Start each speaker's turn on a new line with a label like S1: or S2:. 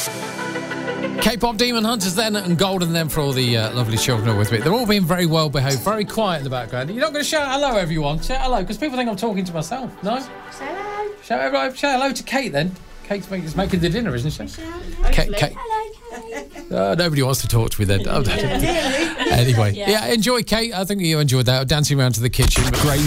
S1: K-pop Demon Hunters then, and Golden then for all the lovely children who are with me. They're all being very well behaved, very quiet in the background. You're not going to shout hello, everyone. Shout hello, because people think I'm talking to myself. No? Shout hello. Shout hello to Kate then. Kate's making the dinner, isn't she? Kate.
S2: Hello, Kate.
S1: Nobody wants to talk to me then. Anyway, yeah, enjoy, Kate. I think you enjoyed that. Dancing around to the kitchen. Great.